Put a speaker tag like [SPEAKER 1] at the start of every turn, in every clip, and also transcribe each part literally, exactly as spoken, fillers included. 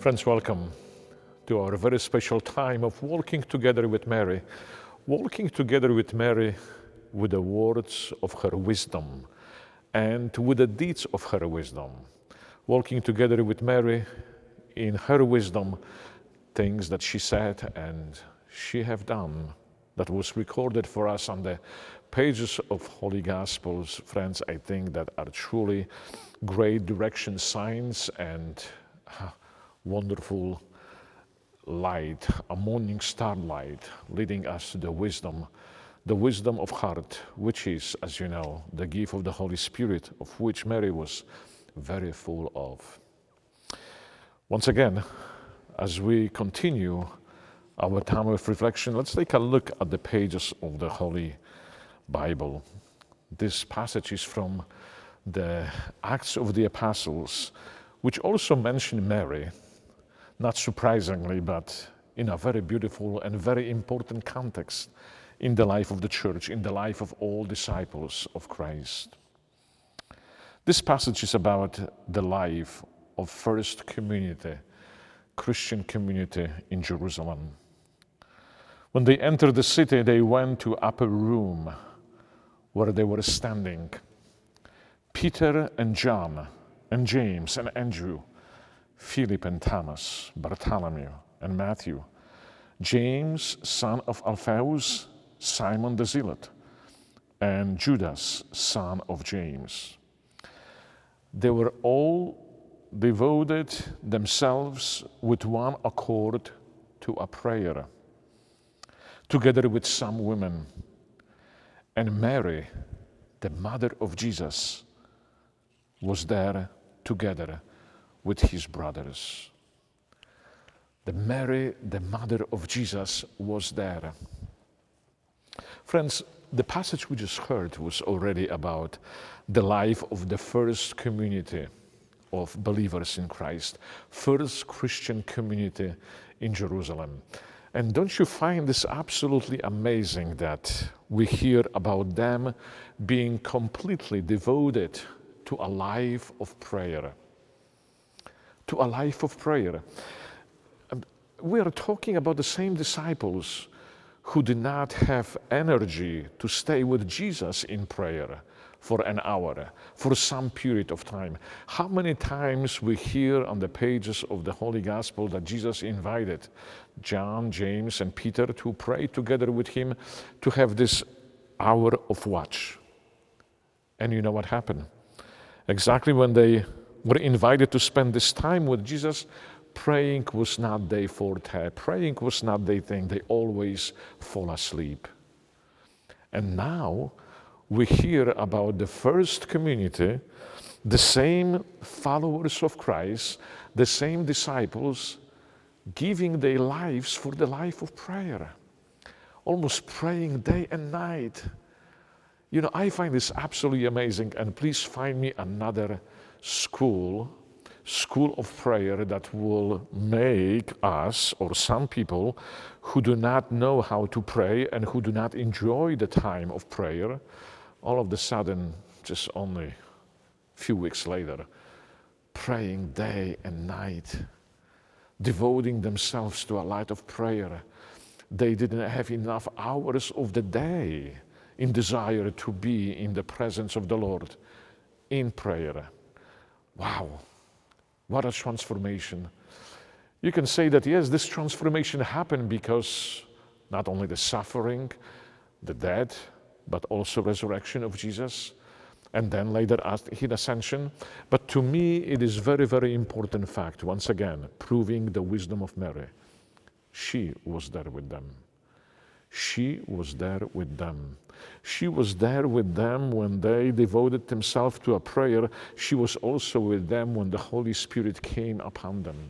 [SPEAKER 1] Friends, welcome to our very special time of walking together with Mary, walking together with Mary with the words of her wisdom and with the deeds of her wisdom, walking together with Mary in her wisdom, things that she said and she have done that was recorded for us on the pages of Holy Gospels. Friends, I think that are truly great direction signs and uh, wonderful light, a morning star light leading us to the wisdom, the wisdom of heart, which is, as you know, the gift of the Holy Spirit, of which Mary was very full of. Once again, as we continue our time of reflection, let's take a look at the pages of the Holy Bible. This passage is from the Acts of the Apostles, which also mention Mary, not surprisingly, but in a very beautiful and very important context in the life of the church, in the life of all disciples of Christ. This passage is about the life of first community, Christian community in Jerusalem. When they entered the city, they went to upper room where they were standing. Peter and John and James and Andrew, Philip and Thomas, Bartholomew and Matthew, James, son of Alphaeus, Simon the Zealot, and Judas, son of James. They were all devoted themselves with one accord to a prayer, together with some women, and Mary, the mother of Jesus, was there together with his brothers. The Mary, the mother of Jesus, was there. Friends, the passage we just heard was already about the life of the first community of believers in Christ, first Christian community in Jerusalem. And don't you find this absolutely amazing that we hear about them being completely devoted to a life of prayer? To a life of prayer. We are talking about the same disciples who did not have energy to stay with Jesus in prayer for an hour, for some period of time. How many times we hear on the pages of the Holy Gospel that Jesus invited John, James, and Peter to pray together with him, to have this hour of watch. And you know what happened? Exactly when they were invited to spend this time with Jesus, praying was not their forte. Praying was not their thing. They always fall asleep. And now we hear about the first community, the same followers of Christ, the same disciples, giving their lives for the life of prayer, almost praying day and night. You know, I find this absolutely amazing, and please find me another school, school of prayer that will make us, or some people who do not know how to pray and who do not enjoy the time of prayer, all of a sudden, just only a few weeks later, praying day and night, devoting themselves to a life of prayer. They didn't have enough hours of the day in desire to be in the presence of the Lord in prayer. Wow, what a transformation. You can say that, yes, this transformation happened because not only the suffering, the death, but also resurrection of Jesus, and then later his ascension. But to me, it is very, very important fact, once again, proving the wisdom of Mary. She was there with them. She was there with them. She was there with them when they devoted themselves to a prayer. She was also with them when the Holy Spirit came upon them.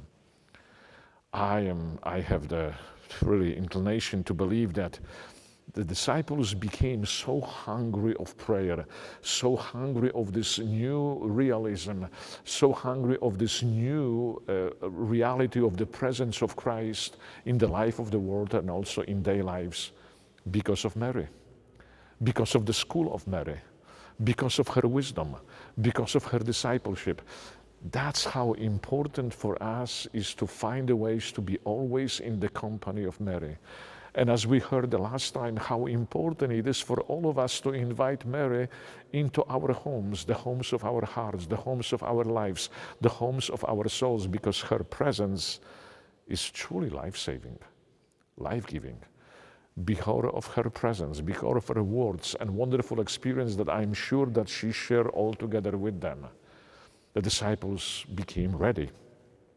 [SPEAKER 1] I am, I have the really inclination to believe that the disciples became so hungry of prayer, so hungry of this new realism, so hungry of this new uh, reality of the presence of Christ in the life of the world and also in their lives, because of Mary, because of the school of Mary, because of her wisdom, because of her discipleship. That's how important for us is to find the ways to be always in the company of Mary. And as we heard the last time, how important it is for all of us to invite Mary into our homes, the homes of our hearts, the homes of our lives, the homes of our souls, because her presence is truly life-saving, life-giving. Because of her presence, because of her words and wonderful experience that I'm sure that she shared all together with them, the disciples became ready.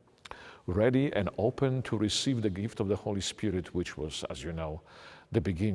[SPEAKER 1] Ready and open to receive the gift of the Holy Spirit, which was, as you know, the beginning